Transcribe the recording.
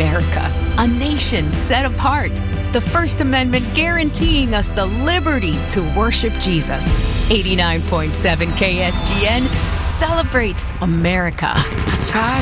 America, a nation set apart. The First Amendment guaranteeing us the liberty to worship Jesus. 89.7 KSGN celebrates America. I tried